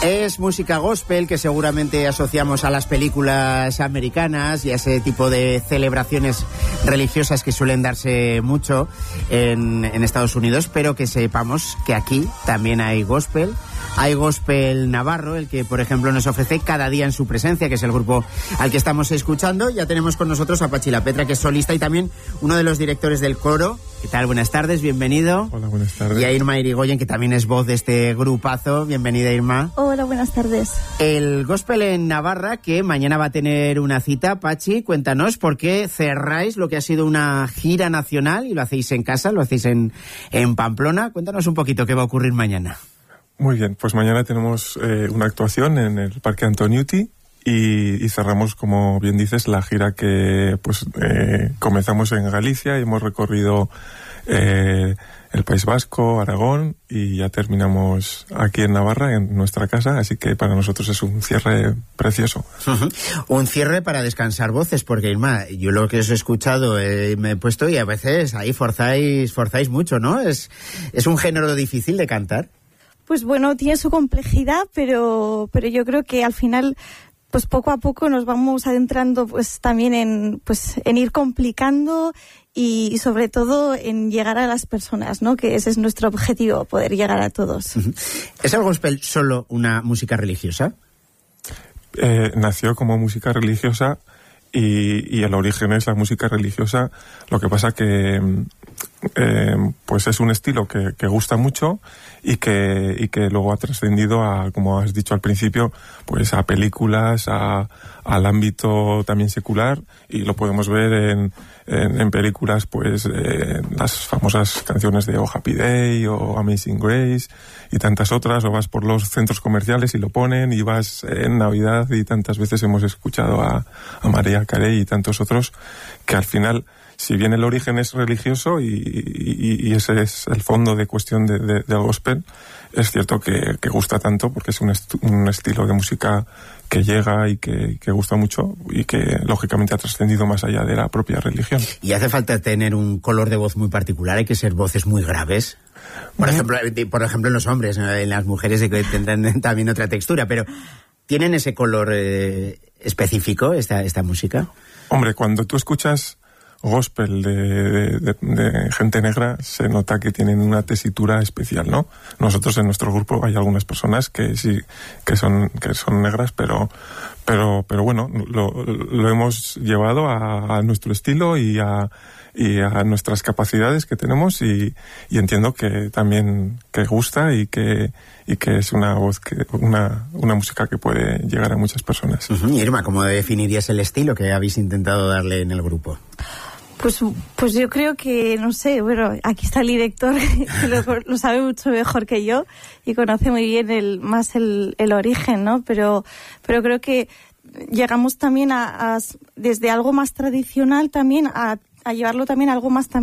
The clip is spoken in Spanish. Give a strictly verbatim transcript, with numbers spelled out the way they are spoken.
Es música gospel que seguramente asociamos a las películas americanas y a ese tipo de celebraciones religiosas que suelen darse mucho en, en Estados Unidos, pero que sepamos que aquí también hay gospel. Hay gospel navarro, el que por ejemplo nos ofrece Cada Día en Su Presencia, que es el grupo al que estamos escuchando. Ya tenemos con nosotros a Pachi Lapetra, que es solista y también uno de los directores del coro. ¿Qué tal? Buenas tardes, bienvenido. Hola, buenas tardes. Y a Irma Irigoyen, que también es voz de este grupazo. Bienvenida, Irma. Hola, buenas tardes. El gospel en Navarra, que mañana va a tener una cita. Pachi, cuéntanos por qué cerráis lo que ha sido una gira nacional y lo hacéis en casa, lo hacéis en, en Pamplona. Cuéntanos un poquito qué va a ocurrir mañana. Muy bien, pues mañana tenemos eh, una actuación en el Parque Antoniuti y, y cerramos, como bien dices, la gira que pues eh, comenzamos en Galicia y hemos recorrido eh, el País Vasco, Aragón y ya terminamos aquí en Navarra, en nuestra casa, así que para nosotros es un cierre precioso. Uh-huh. Un cierre para descansar voces, porque Irma, yo lo que os he escuchado eh, me he puesto y a veces ahí forzáis, forzáis mucho, ¿no? Es, es un género difícil de cantar. Pues bueno, tiene su complejidad, pero pero yo creo que al final, pues poco a poco nos vamos adentrando, pues también en pues en ir complicando y, y sobre todo en llegar a las personas, ¿no? Que ese es nuestro objetivo, poder llegar a todos. Uh-huh. ¿Es el gospel solo una música religiosa? Eh, nació como música religiosa y, y el origen es la música religiosa. Lo que pasa que eh, pues es un estilo que, que gusta mucho y que y que luego ha trascendido a, como has dicho al principio, pues a películas, a, al ámbito también secular, y lo podemos ver en, en, en películas, pues eh, las famosas canciones de Oh Happy Day o Amazing Grace y tantas otras, o vas por los centros comerciales y lo ponen, y vas en Navidad y tantas veces hemos escuchado a, a Mariah Carey y tantos otros, que al final, si bien el origen es religioso y, y, y ese es el fondo de cuestión de, de, del gospel, es cierto que, que gusta tanto porque es un, est- un estilo de música que llega y que, que gusta mucho y que lógicamente ha trascendido más allá de la propia religión. ¿Y hace falta tener un color de voz muy particular? ¿Hay que ser voces muy graves? Por ejemplo, por ejemplo en los hombres, en las mujeres tendrán también otra textura, pero ¿tienen ese color eh, específico esta, esta música? Hombre, cuando tú escuchas gospel de, de, de, de gente negra, se nota que tienen una tesitura especial, ¿no? Nosotros en nuestro grupo hay algunas personas que sí, que son, que son negras, pero, pero, pero bueno, lo, lo hemos llevado a, a nuestro estilo y a, y a nuestras capacidades que tenemos, y, y entiendo que también que gusta y que, y que es una voz que, una, una música que puede llegar a muchas personas. Uh-huh. Irma, ¿cómo definirías el estilo que habéis intentado darle en el grupo? Pues, pues yo creo que, no sé, bueno, aquí está el director, que lo, lo sabe mucho mejor que yo y conoce muy bien el, más el, el origen, ¿no? Pero, pero creo que llegamos también a, a, desde algo más tradicional también, a, a llevarlo también a algo más también